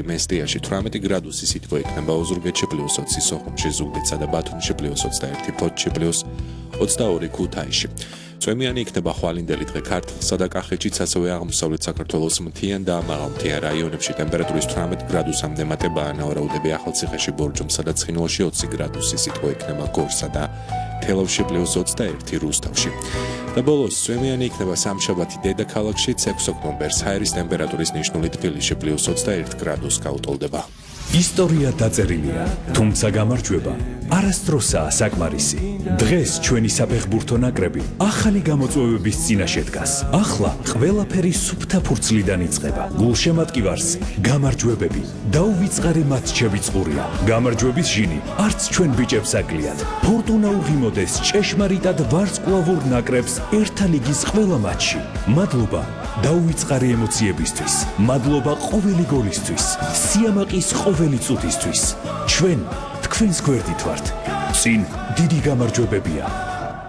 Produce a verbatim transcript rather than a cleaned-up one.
წელი მესტიაში თვრამეტი გრადუსი სითბო იქნება, ოზურგეთში პლუს ოცი, სოხუმში, ზუგდიდსა და ბათუმში პლუს ოცდაერთი, ფოთში პლუს ოცდაორი, ქუთაისში. წვიმიანი იქნება ხვალინდელი დღე ქართლსა და კახეთშიც, ასევე აღმოსავლეთ საქართველოს მთიან და მაღალმთიან რაიონებში ტემპერატურის თვრამეტ გრადუსამდე მატება ანავარაუდები ახალციხეში, ბორჯომსა და ცხინვალში ოცი გრადუსი სითბო იქნება, გორსა და თელავში პლუს ოცდაერთი, რუსთავში. და ბოლოს წვიმიანი იქნება სამშაბათი დედაქალაქშიც ექვსი ოქტომბერს ჰაერის ტემპერატურის ნიშნული თბილისში პლუს ოცდაერთი გრადუსს გაუტოლდება. ისტორია დაწერილია, თუმცა გამარჯვება არასდროსაა საკმარისი. დღეს ჩვენი საფეხბურთო ნაკრები ახალი გამოწვევების წინაშე დგას. ახლა ყველაფერი სუფთა ფურცლიდან იწყება. გულშემატკივარს გამარჯვებები და უვიწყარი მატჩები წყურია. გამარჯვების ჟინი არც ჩვენ ბიჭებს აკლიათ. ფორტუნა უღიმოდეს ჭეშმარიტად ვარსკვლავურ ნაკრებს ერთა ლიგის ყველა მატჩში. მადლობა დაუვიწყარი ემოციებისთვის. მადლობა ყოველი გოლისთვის. სიამაყის ყოველი წუთისთვის. ჩვენ თქვენს გვერდით ვართ. წინ დიდი გამარჯვებებია.